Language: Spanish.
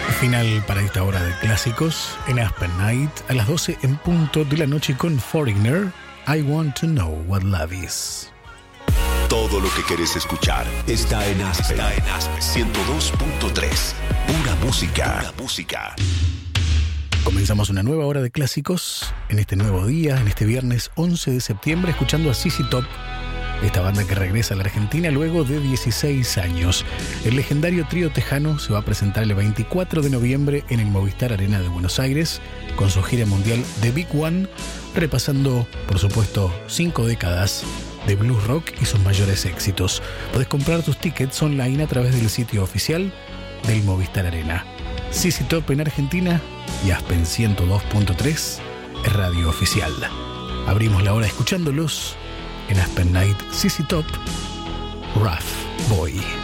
Final para esta hora de clásicos en Aspen Night a las 12 en punto de la noche con Foreigner. I Want to Know What Love Is. Todo lo que querés escuchar está en Aspen. 102.3. Pura música. Pura música. Comenzamos una nueva hora de clásicos en este nuevo día, en este viernes 11 de septiembre, escuchando a ZZ Top, esta banda que regresa a la Argentina luego de 16 años. El legendario trío tejano se va a presentar el 24 de noviembre en el Movistar Arena de Buenos Aires con su gira mundial The Big One, repasando, por supuesto, 5 décadas de blues rock y sus mayores éxitos. Podés comprar tus tickets online a través del sitio oficial del Movistar Arena. ZZ Top en Argentina y Aspen 102.3 es radio oficial. Abrimos la hora escuchándolos en Aspen Night, ZZ Top, Rough Boy.